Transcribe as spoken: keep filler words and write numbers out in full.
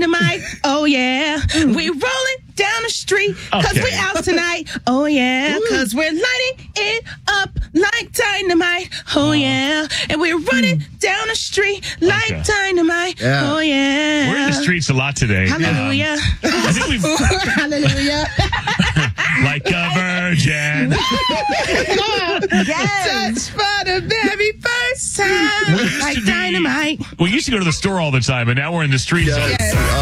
dynamite. Oh, yeah. We rolling down the street because Okay. we're out tonight. Oh, yeah. Because we're lighting it up like dynamite. Oh, yeah. And we're running down the street like Okay. dynamite. Yeah. Oh, yeah. We're in the streets a lot today. Hallelujah. Um, I think we've Hallelujah. like a virgin. Touch for the very first time. We used Like to be- dynamite. We used to go to the store all the time, and now we're in the streets. all the Yes. time.